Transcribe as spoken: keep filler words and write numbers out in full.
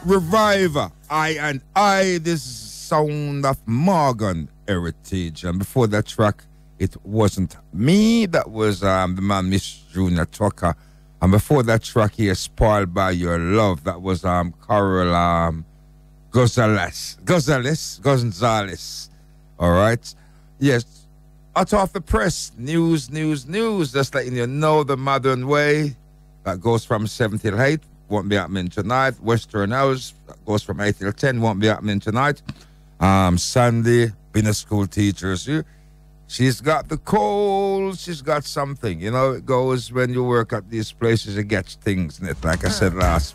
Reviver, I and I, this sound of Morgan Heritage. And before that track, it wasn't me, that was um, the man Miss Junior Tucker. And before that track here, Spoiled by Your Love, that was um, Carol um, Gonzalez. Gonzalez? Gonzalez. All right. Yes. Out of the press, news, news, news. Just letting you know the modern way that goes from seven till eight. Won't be happening tonight. Western House that goes from eight till ten. Won't be happening tonight. Um, Sunday, being a school teacher. She, she's got the cold. She's got something. You know, it goes when you work at these places, you get things in it. Like I said last